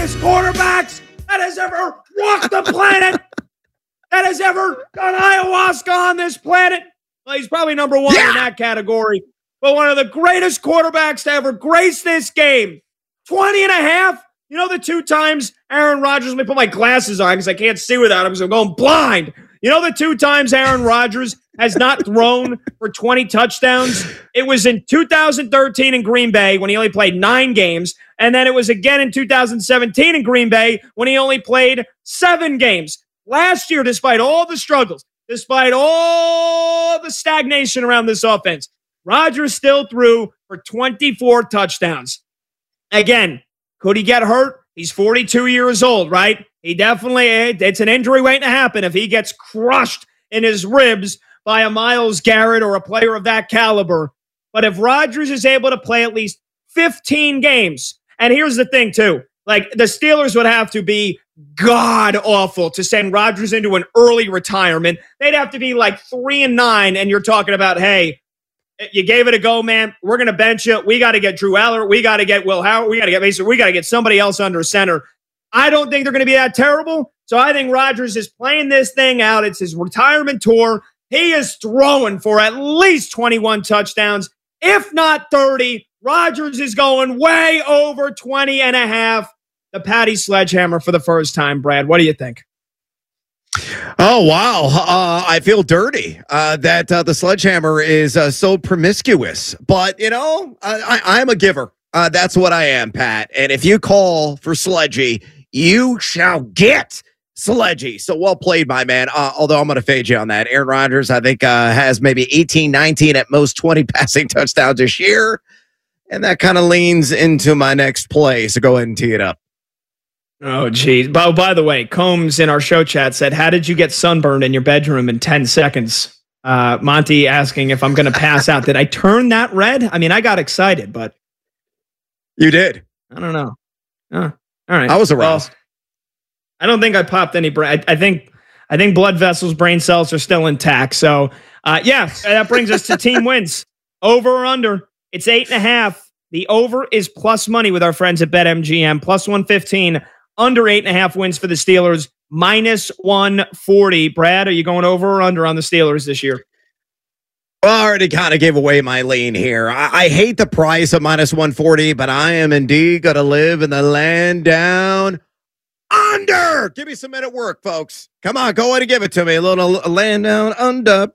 greatest quarterbacks that has ever walked the planet, that has ever done ayahuasca on this planet. Well, he's probably number one in that category. But one of the greatest quarterbacks to ever grace this game. 20 and a half. You know the 2 times Aaron Rodgers, let me put my glasses on because I can't see without him because I'm going blind. You know the 2 times Aaron Rodgers has not thrown for 20 touchdowns? It was in 2013 in Green Bay when he only played 9 games. And then it was again in 2017 in Green Bay when he only played 7 games. Last year, despite all the struggles, despite all the stagnation around this offense, Rodgers still threw for 24 touchdowns. Again, could he get hurt? He's 42 years old, right? He definitely, it's an injury waiting to happen if he gets crushed in his ribs by a Myles Garrett or a player of that caliber. But if Rodgers is able to play at least 15 games, and here's the thing too, like the Steelers would have to be god-awful to send Rodgers into an early retirement. They'd have to be like 3-9, and you're talking about, hey, you gave it a go, man. We're going to bench you. We got to get Drew Aller. We got to get Will Howard. We got to get Mason. We got to get somebody else under center. I don't think they're going to be that terrible. So I think Rodgers is playing this thing out. It's his retirement tour. He is throwing for at least 21 touchdowns, if not 30. Rodgers is going way over 20 and a half. The Patty Sledgehammer for the first time. Brad, what do you think? Oh, wow. I feel dirty that the Sledgehammer is so promiscuous. But, you know, I'm a giver. That's what I am, Pat. And if you call for Sledgy, you shall get Sledgy. So well played, my man. Although I'm going to fade you on that. Aaron Rodgers, I think, has maybe 18, 19, at most 20 passing touchdowns this year. And that kind of leans into my next play. So go ahead and tee it up. Oh, geez. By the way, Combs in our show chat said, how did you get sunburned in your bedroom in 10 seconds? Monty asking if I'm going to pass out. Did I turn that red? I mean, I got excited, but. You did. I don't know. All right. I was aroused. Well, I don't think I popped any brain. I think blood vessels, brain cells are still intact. So, that brings us to team wins. Over or under. It's 8.5. The over is plus money with our friends at BetMGM. Plus 115. Under 8.5 wins for the Steelers. Minus 140. Brad, are you going over or under on the Steelers this year? Well, I already kind of gave away my lean here. I hate the price of minus 140, but I am indeed going to live in the land down under. Give me some minute work, folks. Come on, go ahead and give it to me. A little land down under.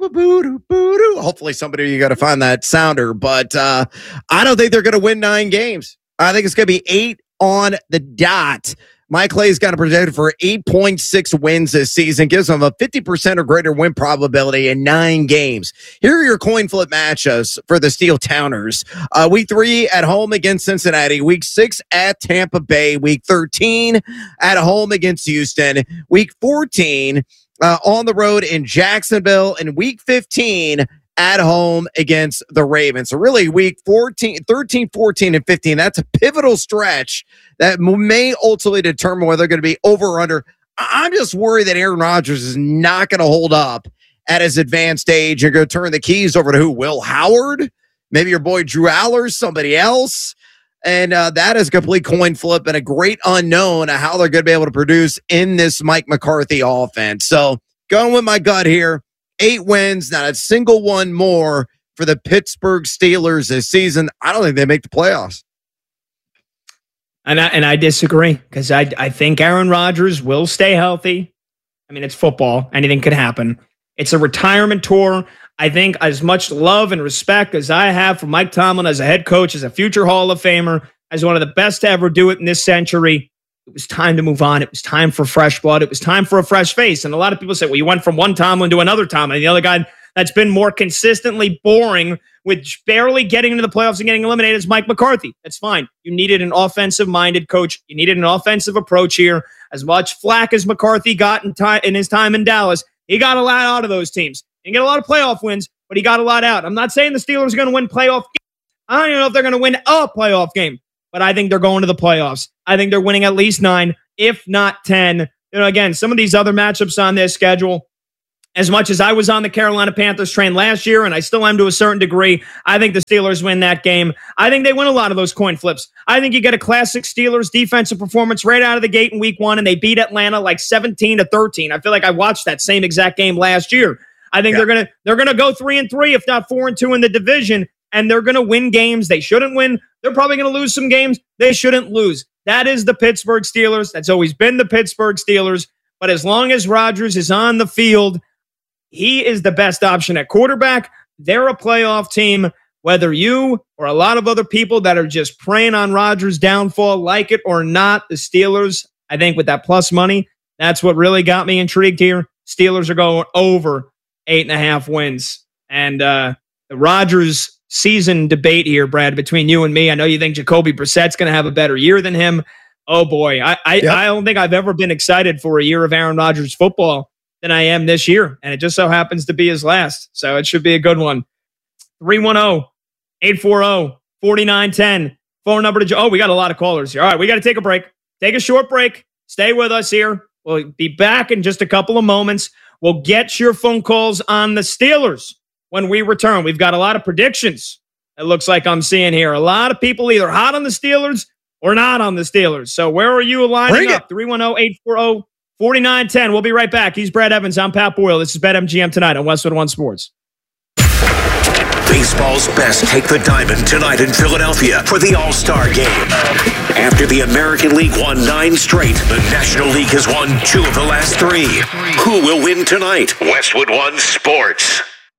Hopefully somebody, you got to find that sounder, but I don't think they're going to win 9 games. I think it's going to be 8 on the dot. Mike Clay's got a projected for 8.6 wins this season, gives them a 50% or greater win probability in 9 games. Here are your coin flip matchups for the Steel Towners. Week 3 at home against Cincinnati. Week 6 at Tampa Bay. Week 13 at home against Houston. Week 14 on the road in Jacksonville. And week 15 at home against the Ravens. So really week 13, 14, and 15, that's a pivotal stretch that may ultimately determine whether they're going to be over or under. I'm just worried that Aaron Rodgers is not going to hold up at his advanced age. You're going to turn the keys over to who? Will Howard? Maybe your boy Drew Aller, somebody else. And that is a complete coin flip and a great unknown of how they're going to be able to produce in this Mike McCarthy offense. So going with my gut here. 8 wins, not a single one more for the Pittsburgh Steelers this season. I don't think they make the playoffs. And I disagree because I think Aaron Rodgers will stay healthy. I mean, it's football. Anything could happen. It's a retirement tour. I think as much love and respect as I have for Mike Tomlin as a head coach, as a future Hall of Famer, as one of the best to ever do it in this century, it was time to move on. It was time for fresh blood. It was time for a fresh face. And a lot of people say, well, you went from one Tomlin to another Tomlin. And the other guy that's been more consistently boring with barely getting into the playoffs and getting eliminated is Mike McCarthy. That's fine. You needed an offensive-minded coach. You needed an offensive approach here. As much flack as McCarthy got in his time in Dallas, he got a lot out of those teams. He didn't get a lot of playoff wins, but he got a lot out. I'm not saying the Steelers are going to win playoff games. I don't even know if they're going to win a playoff game, but I think they're going to the playoffs. I think they're winning at least 9, if not 10. You know, again, some of these other matchups on their schedule, As much as I was on the Carolina Panthers train last year, and I still am to a certain degree, I think the Steelers win that game. I think they win a lot of those coin flips. I think you get a classic Steelers defensive performance right out of the gate in week 1, and they beat Atlanta like 17-13. I feel like I watched that same exact game last year. I think they're gonna go 3-3, if not 4-2 in the division, and they're gonna win games they shouldn't win. They're probably gonna lose some games they shouldn't lose. That is the Pittsburgh Steelers. That's always been the Pittsburgh Steelers. But as long as Rodgers is on the field, he is the best option at quarterback. They're a playoff team. Whether you or a lot of other people that are just preying on Rodgers' downfall like it or not, the Steelers, I think with that plus money, that's what really got me intrigued here. Steelers are going over 8.5 wins. And the Rodgers season debate here, Brad, between you and me, I know you think Jacoby Brissett's going to have a better year than him. Oh, boy. I don't think I've ever been excited for a year of Aaron Rodgers football than I am this year, and it just so happens to be his last. So it should be a good one. 310-840-4910. Phone number to we got a lot of callers here. All right, we got to take a break. Take a short break. Stay with us here. We'll be back in just a couple of moments. We'll get your phone calls on the Steelers when we return. We've got a lot of predictions. It looks like I'm seeing here. A lot of people either hot on the Steelers or not on the Steelers. So where are you lining up? 310-840-4910. We'll be right back. He's Brad Evans. I'm Pat Boyle. This is BetMGM tonight on Westwood One Sports. Baseball's best take the diamond tonight in Philadelphia for the All-Star Game. After the American League won 9 straight, the National League has won 2 of the last 3. Who will win tonight? Westwood One Sports.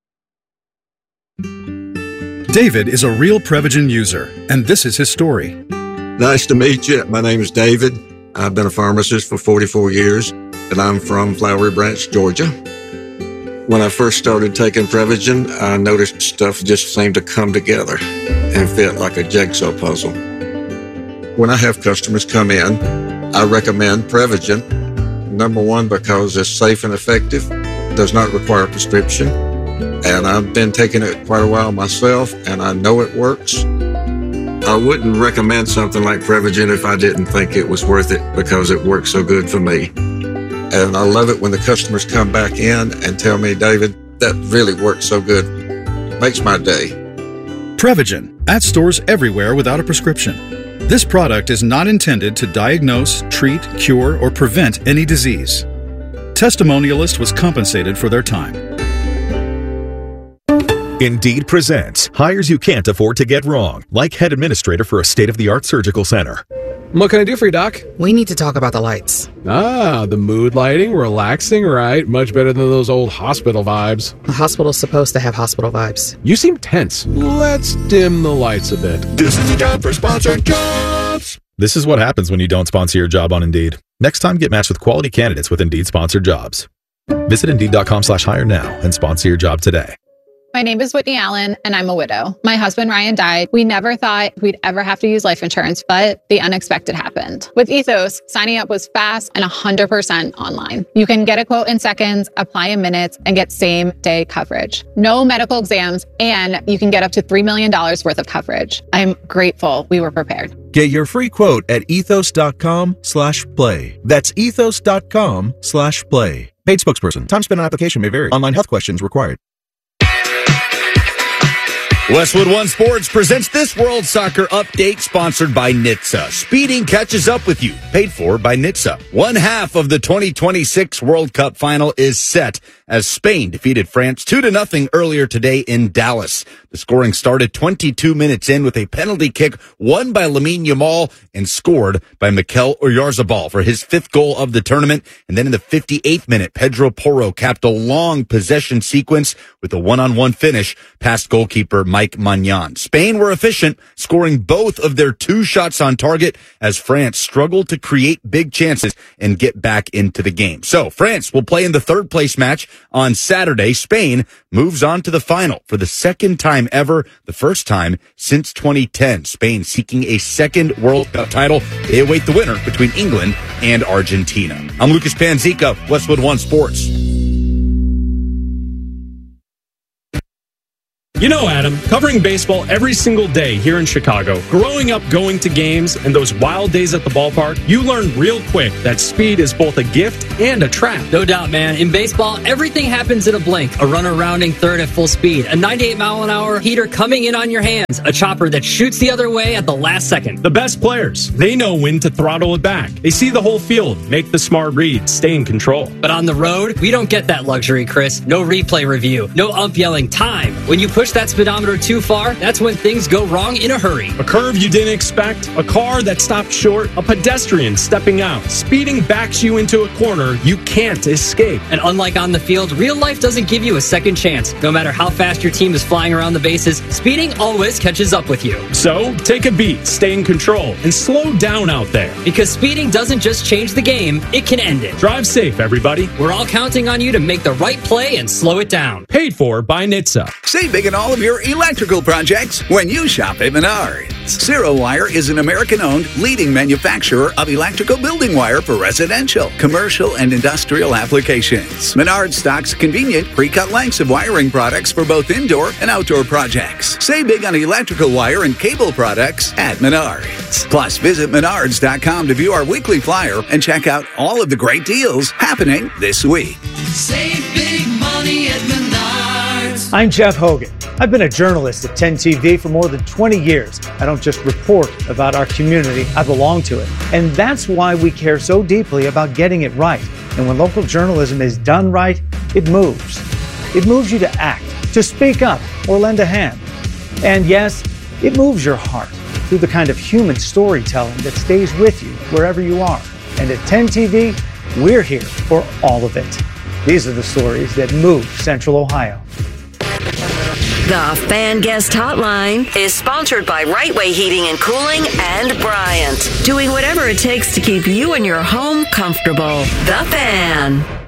David is a real Prevagen user, and this is his story. Nice to meet you. My name is David. I've been a pharmacist for 44 years, and I'm from Flowery Branch, Georgia. When I first started taking Prevagen, I noticed stuff just seemed to come together and fit like a jigsaw puzzle. When I have customers come in, I recommend Prevagen. Number one, because it's safe and effective, does not require a prescription, and I've been taking it quite a while myself, and I know it works. I wouldn't recommend something like Prevagen if I didn't think it was worth it because it works so good for me. And I love it when the customers come back in and tell me, David, that really works so good. Makes my day. Prevagen, at stores everywhere without a prescription. This product is not intended to diagnose, treat, cure, or prevent any disease. Testimonialist was compensated for their time. Indeed presents hires you can't afford to get wrong, like head administrator for a state-of-the-art surgical center. What can I do for you, Doc? We need to talk about the lights. Ah, the mood lighting, relaxing, right? Much better than those old hospital vibes. The hospital's supposed to have hospital vibes. You seem tense. Let's dim the lights a bit. This is the time for sponsored jobs. This is what happens when you don't sponsor your job on Indeed. Next time, get matched with quality candidates with Indeed sponsored jobs. Visit Indeed.com/hire now and sponsor your job today. My name is Whitney Allen, and I'm a widow. My husband, Ryan, died. We never thought we'd ever have to use life insurance, but the unexpected happened. With Ethos, signing up was fast and 100% online. You can get a quote in seconds, apply in minutes, and get same-day coverage. No medical exams, and you can get up to $3 million worth of coverage. I'm grateful we were prepared. Get your free quote at ethos.com/play. That's ethos.com/play. Paid spokesperson. Time spent on application may vary. Online health questions required. Westwood One Sports presents this World Soccer Update, sponsored by NHTSA. Speeding catches up with you, paid for by NHTSA. One half of the 2026 World Cup final is set as Spain defeated France 2-0 earlier today in Dallas. The scoring started 22 minutes in with a penalty kick won by Lamine Yamal and scored by Mikel Oyarzabal for his 5th goal of the tournament. And then in the 58th minute, Pedro Porro capped a long possession sequence with a one-on-one finish past goalkeeper Mike Maignan. Spain were efficient, scoring both of their 2 shots on target as France struggled to create big chances and get back into the game. So France will play in the 3rd place match on Saturday. Spain moves on to the final for the 2nd time ever, the first time since 2010. Spain seeking a 2nd World Cup title. They await the winner between England and Argentina. I'm Lucas Panzica, Westwood One Sports. You know, Adam, covering baseball every single day here in Chicago, growing up going to games and those wild days at the ballpark, you learn real quick that speed is both a gift and a trap. No doubt, man. In baseball, everything happens in a blink. A runner rounding third at full speed, a 98-mile-an-hour heater coming in on your hands, a chopper that shoots the other way at the last second. The best players, they know when to throttle it back. They see the whole field, make the smart read, stay in control. But on the road, we don't get that luxury, Chris. No replay review, no ump yelling time. When you push that speedometer too far, that's when things go wrong in a hurry. A curve you didn't expect, a car that stopped short, a pedestrian stepping out. Speeding backs you into a corner you can't escape. And unlike on the field, real life doesn't give you a second chance. No matter how fast your team is flying around the bases, speeding always catches up with you. So, take a beat, stay in control, and slow down out there. Because speeding doesn't just change the game, it can end it. Drive safe, everybody. We're all counting on you to make the right play and slow it down. Paid for by NHTSA. Save big in all of your electrical projects when you shop at Menards. Zero Wire is an American-owned leading manufacturer of electrical building wire for residential, commercial, and industrial applications. Menards stocks convenient pre-cut lengths of wiring products for both indoor and outdoor projects. Save big on electrical wire and cable products at Menards. Plus, visit Menards.com to view our weekly flyer and check out all of the great deals happening this week. Save big money at Menards. I'm Jeff Hogan. I've been a journalist at 10 TV for more than 20 years. I don't just report about our community, I belong to it. And that's why we care so deeply about getting it right. And when local journalism is done right, it moves. It moves you to act, to speak up, or lend a hand. And yes, it moves your heart through the kind of human storytelling that stays with you wherever you are. And at 10 TV, we're here for all of it. These are the stories that move Central Ohio. The Fan Guest Hotline is sponsored by Right Way Heating and Cooling and Bryant, doing whatever it takes to keep you and your home comfortable. The Fan.